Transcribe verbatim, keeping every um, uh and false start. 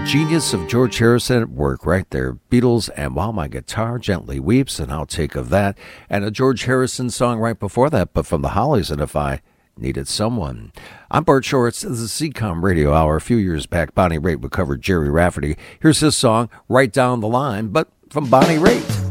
Genius of George Harrison at work right there. Beatles and While My Guitar Gently Weeps, and I'll Take of That. And a George Harrison song right before that, but from the Hollies, and If I Needed Someone. I'm Bart Shorts. This is the C COM Radio Hour. A few years back, Bonnie Raitt recovered Jerry Rafferty. Here's his song, Right Down the Line, but from Bonnie Raitt.